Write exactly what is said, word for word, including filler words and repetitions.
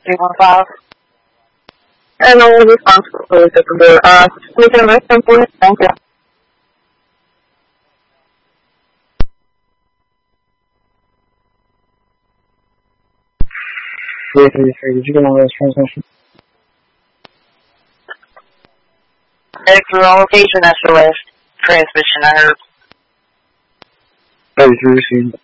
three one five. And no response for the second. Uh, we can listen, please. Thank you. three three three, did you get my last transmission? Extra location, that's your last transmission I heard. thirty-three received.